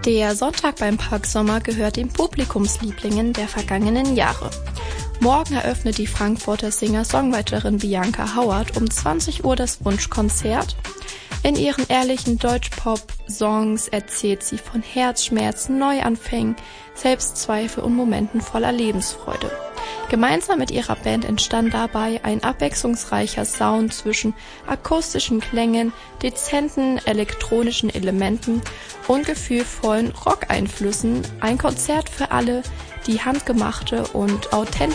Der Sonntag beim Park Sommer gehört den Publikumslieblingen der vergangenen Jahre. Morgen eröffnet die Frankfurter Singer-Songwriterin Bianca Howard um 20 Uhr das Wunschkonzert. In ihren ehrlichen Deutschpop-Songs erzählt sie von Herzschmerzen, Neuanfängen, Selbstzweifel und Momenten voller Lebensfreude. Gemeinsam mit ihrer Band entstand dabei ein abwechslungsreicher Sound zwischen akustischen Klängen, dezenten elektronischen Elementen und gefühlvollen Rock-Einflüssen. Ein Konzert für alle, die handgemachte und authentische